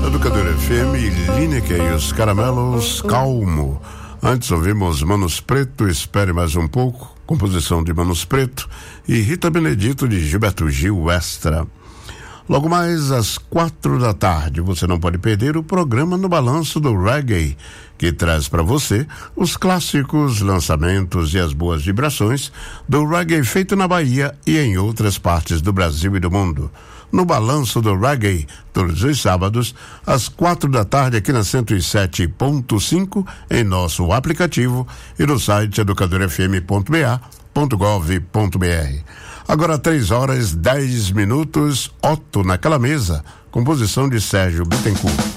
Educadora FM, Lineker e os Caramelos, Calmo. Antes ouvimos Manos Preto, Espere Mais Um Pouco, composição de Manos Preto, e Rita Benedito de Gilberto Gil Extra. Logo mais às 4 da tarde, você não pode perder o programa No Balanço do Reggae, que traz para você os clássicos, lançamentos e as boas vibrações do reggae feito na Bahia e em outras partes do Brasil e do mundo. No Balanço do Reggae, todos os sábados, às 4 da tarde, aqui na 107.5, em nosso aplicativo e no site educadorfm.ba.gov.br. Agora 3 horas 10 minutos, Otto naquela mesa, composição de Sérgio Bittencourt.